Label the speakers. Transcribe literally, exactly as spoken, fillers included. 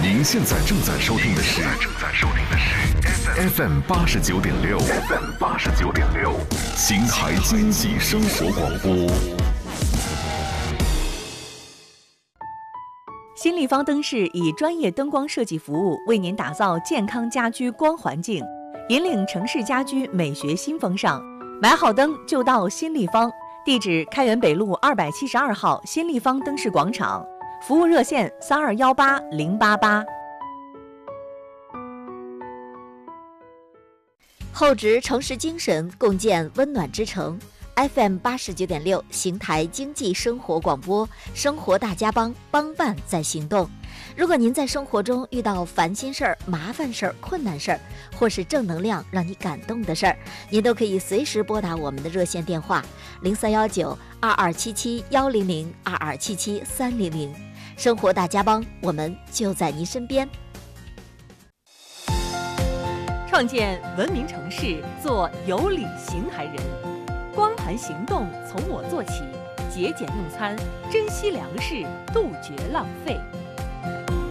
Speaker 1: 您现在正在收听的是正在收听的是 F M 八十九点六 F M 八十九点六邢台经济生活广播。
Speaker 2: 新立方灯饰以专业灯光设计服务为您打造健康家居光环境，引领城市家居美学新风尚。买好灯就到新立方，地址开元北路二百七十二号新立方灯饰广场，服务热线三二幺八零八八。
Speaker 3: 厚植城市精神，共建温暖之城。F M 八十九点六邢台经济生活广播，生活大家帮，帮办在行动。如果您在生活中遇到烦心事儿、麻烦事儿、困难事儿，或是正能量让你感动的事儿，您都可以随时拨打我们的热线电话零三幺九二二七七幺零零二二七七三零零。生活大家帮，我们就在您身边。
Speaker 2: 创建文明城市，做有礼邢台人。光盘行动从我做起，节俭用餐，珍惜粮食，杜绝浪费。